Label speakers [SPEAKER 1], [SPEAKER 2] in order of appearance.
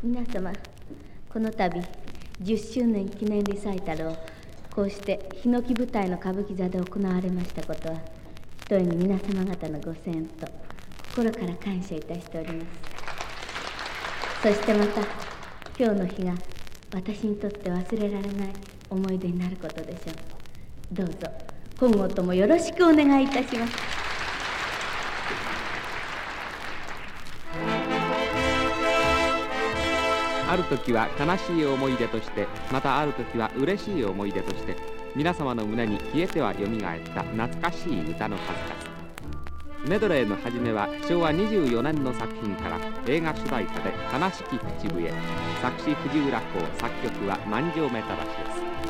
[SPEAKER 1] 皆様、この度10周年記念リサイタルをこうしてヒノキ舞台の歌舞伎座で行われましたことは、ひとえに皆様方のご声援と心から感謝いたしております。そしてまた今日の日が私にとって忘れられない思い出になることでしょう。どうぞ今後ともよろしくお願いいたします。
[SPEAKER 2] ある時は悲しい思い出として、またある時は嬉しい思い出として、皆様の胸に消えてはよみがえった懐かしい歌の数々。メドレーの始めは昭和24年の作品から映画主題歌で「悲しき口笛」、作詞藤浦公、作曲は万丈目正です。